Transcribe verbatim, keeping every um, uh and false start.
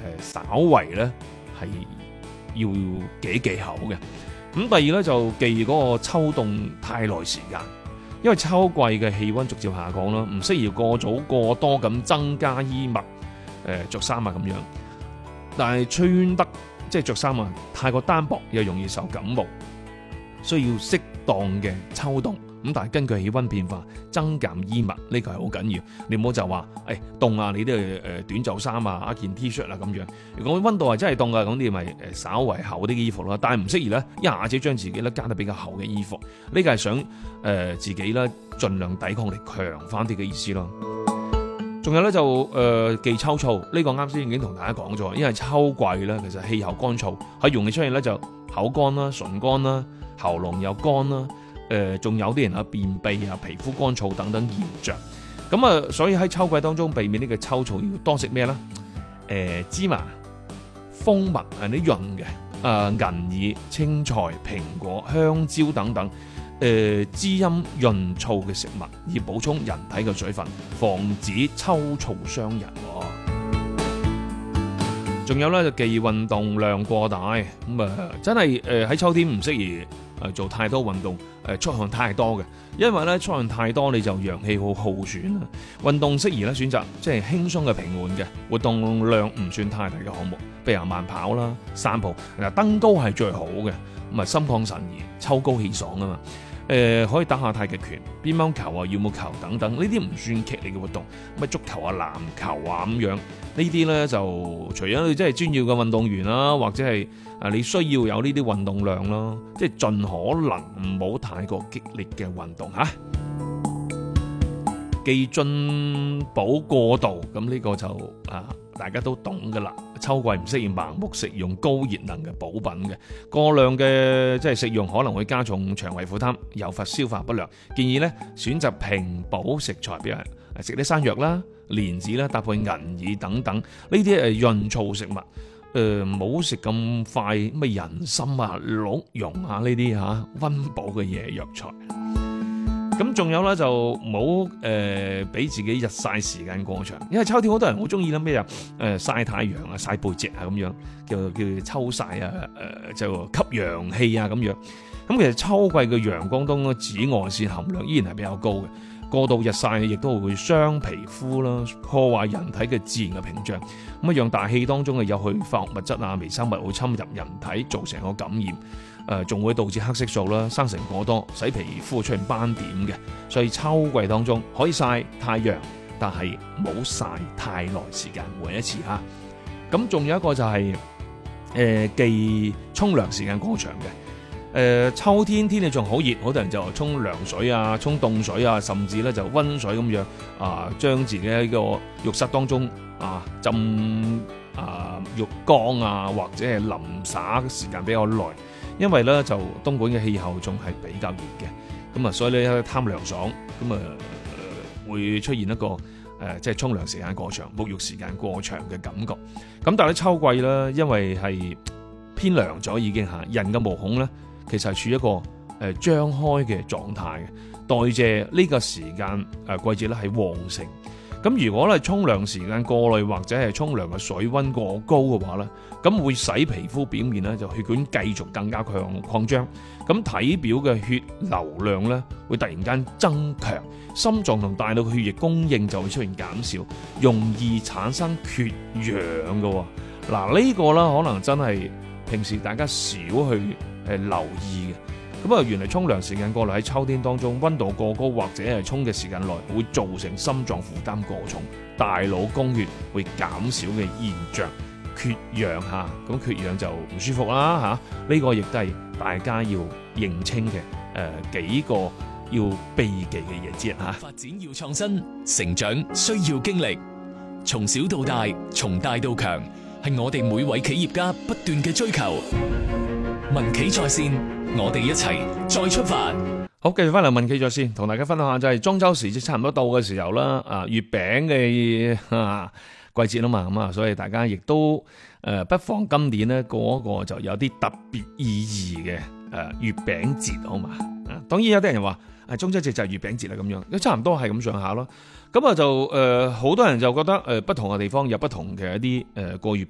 稍為咧係要幾技巧嘅。咁第二咧就忌嗰個秋凍太耐時間，因為秋季嘅氣溫逐漸下降啦，唔適宜過早過多咁增加衣物誒著衫啊咁樣。但係穿得即係著衫啊太過單薄又容易受感冒，需要適當嘅秋凍。咁但係根據氣溫變化增減衣物呢個係好緊要，你唔好就話誒凍啊，你都係誒短袖衫啊，一件 T 恤啊咁樣。如果溫度係真係凍啊，咁你咪誒稍為厚啲嘅衣服啦。但係唔適宜咧一下子將自己咧加得比較厚嘅衣服，呢個係想誒、呃、自己咧盡量抵抗力強翻啲嘅意思咯。仲有咧就誒忌秋燥，呢、這個啱先已經同大家講咗，因為秋季咧其實氣候乾燥，係容易出現咧就口乾啦、唇乾啦、喉嚨又乾啦。誒，仲有啲人啊，便秘啊，皮膚乾燥等等現象，咁啊，所以喺秋季當中避免呢個秋燥，要多食咩咧？誒、呃，芝麻、蜂蜜係啲潤嘅，啊、呃，銀耳、青菜、蘋果、香蕉等等，誒、呃，滋陰潤燥嘅食物，以補充人體嘅水分，防止秋燥傷人。仲有咧就忌運動量過大，咁、嗯、啊，真係誒喺秋天唔適宜誒做太多運動。誒出汗太多嘅，因為咧出汗太多你就陽氣好耗損啦。運動適宜咧選擇即係輕鬆嘅平緩嘅活動量唔算太大嘅項目，譬如慢跑啦、散步。嗱，登高係最好嘅，咁啊心曠神怡、秋高氣爽啊嘛。誒、呃、可以打下太極拳、乒乓球啊、羽毛球等等，呢啲唔算劇烈嘅活動。乜足球啊、籃球啊咁樣，呢啲咧就除咗你真係專業嘅運動員啦，或者係啊你需要有呢啲運動量咯，即係盡可能唔好太過激烈嘅運動嚇。忌進補過度，咁呢個就啊大家都懂噶啦。秋季唔適宜盲目食用高熱能嘅補品嘅，過量嘅即係食用可能會加重腸胃負擔，誘發消化不良。建議咧選擇平補食材，比如食啲山藥啦、蓮子啦，搭配銀耳等等，呢啲係潤燥食物。誒唔好食咁快咩人參啊、鹿茸啊呢啲嚇溫補嘅嘢藥材。咁仲有咧就唔好誒俾自己日曬時間過長，因為秋天好多人好中意啦咩啊誒曬太陽啊、曬背脊啊咁樣，叫叫秋曬啊誒、呃、就吸陽氣啊咁樣。咁其實秋季嘅陽光當中紫外線含量依然係比較高嘅，過度日曬亦都會傷皮膚啦，破壞人體嘅自然嘅屏障，咁啊讓大氣當中嘅有害化學物質啊、微生物會侵入人體，造成個感染。誒仲會導致黑色素啦生成過多，使皮膚出現斑點嘅。所以秋季當中可以曬太陽，但係唔好曬太耐時間，換一次嚇。咁仲有一個就係誒忌沖涼時間過長嘅。誒、呃、秋天天氣仲好熱，好多人就沖涼水啊、沖凍水啊，甚至咧就溫水咁樣啊，將自己喺個浴室當中啊浸啊浴缸啊，或者係淋灑嘅時間比較耐。因為咧就東莞嘅氣候仲係比較熱嘅，咁啊所以咧貪涼爽，咁啊、呃、會出現一個誒、呃、即係沖涼時間過長、沐浴時間過長嘅感覺。咁但係咧秋季咧，因為係偏涼咗已經嚇，人嘅毛孔咧其實係處於一個誒、呃、張開嘅狀態嘅，代謝呢個時間誒、呃、季節咧係旺盛。咁如果咧沖涼時間過耐，或者係沖涼嘅水溫過高嘅話咧，咁會使皮膚表面咧就血管繼續更加強擴張，咁體表嘅血流量咧會突然間增強，心臟同大腦嘅血液供應就會出現減少，容易產生缺氧嘅。嗱、這、呢個啦可能真係平時大家少去誒留意嘅。咁啊，原來沖涼時間過耐喺秋天當中，溫度過高或者係沖嘅時間耐，會造成心臟負擔過重、大腦供血會減少嘅現象，缺氧嚇。咁缺氧就唔舒服啦嚇。呢、這個亦都係大家要認清嘅誒、呃、幾個要避忌嘅嘢之一嚇。 發展要創新，成長需要經歷，從小到大，從大到強，係我哋每位企業家不斷嘅追求。民企在線，我哋一齊再出發。 好，繼續翻嚟民企在線，同大家分享下就係中秋時節差唔多到嘅時候啦。啊，月餅嘅啊季節啦嘛，咁啊，所以大家亦都誒、呃、不妨今年呢過一個就有啲特別意義嘅誒、呃、月餅節，好嘛？啊，當然有啲人話誒中秋節就係月餅節啦，咁樣，都差唔多係咁上下咯。咁啊就誒好、呃、多人就覺得誒、呃、不同嘅地方有不同嘅一啲誒、呃、過月